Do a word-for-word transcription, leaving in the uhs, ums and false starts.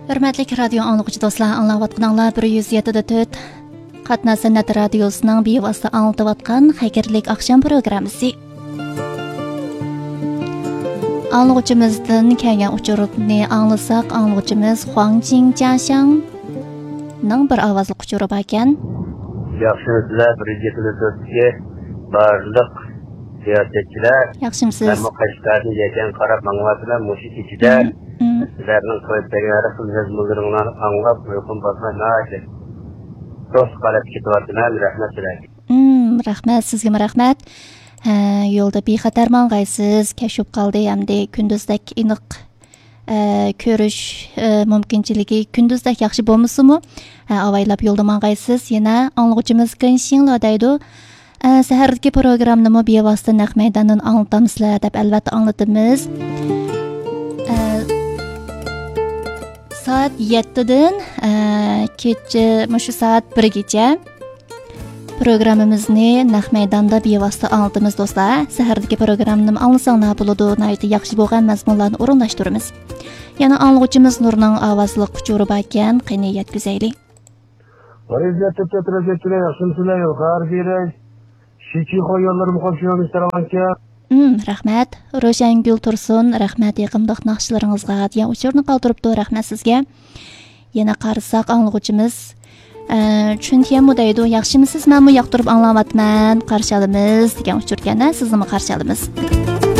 Hörmətli radio anlıqçı dostlar, anlayatqanlar bir yüz yedi dört Qatna Sənət Radiosu'nun bevasitə anlatıvatqan Xəgirlik axşam proqramısı. Anlıqçımızdan kəlgən uçurubni anlasaq, anlıqçımız Huang Jing Jiaxiang'ның bir avazlıq uçurub ekan. Yaxşımızlar bir yüz yedi dört'ga barlıq siyasetçiler. Yaxşımsız. Mən bu Qashqarni yegan qarab manglatlar mushi ichida sizlarning qo'yib bergan so'zlaringizni anglab uyqum bosmay na'ati. Do'st qalab ketyaptilar, rahmat sizlarga. Hmm, rahmat sizga rahmat. Yo'lda bexatar mang'aysiz, kashf qildi hamda kunduzdek aniq ko'rish mumkinchiligi kunduzdek yaxshi bo'lmasa-mu, avaylab yo'lda mang'aysiz. Yana anglag'uchimiz Qinxinla deydi. Sahardagi programmani bevosita naq maydondan anglatamizlar deb albatta anglatamiz. Saat yettidan kecha shu soat birgacha programmamizni naq maydonda bevosita anglatamiz do'stlar. Sahardagi programmani anglasanglar bo'ladi, nayta yaxshi bo'lgan mazmunlarni o'rinlashtiramiz. Yana anglag'uchimiz Nurning ovozli quchurib ekan, qani yetkazaylik. Vaziyatda tezroqchilar yaxshimsizlar, qarg'aylar. Şiki xoyonlarım qo'shilamiz taravanka. Hmm, rahmat. Ro'shangul Tursun, rahmat yaqimdoq naqshlaringizga degan uchurni qoldiribdi. Rahmat sizga. Yana qarasak anglag'uchimiz Chuntiyamu deydi, yaxshimisiz? Men bu yoqtirib anglamayapman, qarshi olamiz degan uchurganda sizni qarshi olamiz.